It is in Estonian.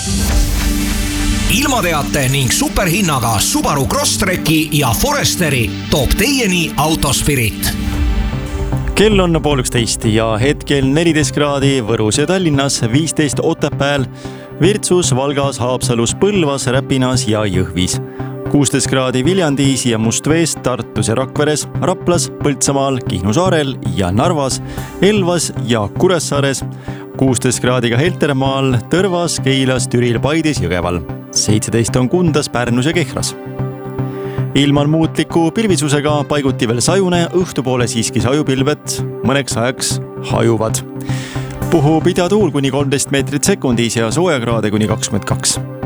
ilmateate ning superhinnaga Subaru Crosstreki ja Foresteri toob teieni Autospirit. Kell on 11 ja hetkel 14 kraadi Võrus ja Tallinnas, 15 Otepääl, Virtsus, Valgas, Haapsalus, Põlvas, Räpinas ja Jõhvis. 16 kraadi Viljandis ja Mustvees, Tartus ja Rakveres, Raplas, Põltsamaal, Kihnu saarel ja Narvas, Elvas ja Kuressaares. 16 kraadiga Heltermaal, Tõrvas, Keilas, Türil, Paidis, Jõgeval. 17 on Kundas, Pärnus ja Kehras. Ilman muutliku pilvisusega paiguti veel sajune, õhtupoole siiski sajupilved mõneks ajaks hajuvad. Puhub idatuul kuni 13 meetrit sekundis ja soojakraade kuni 22.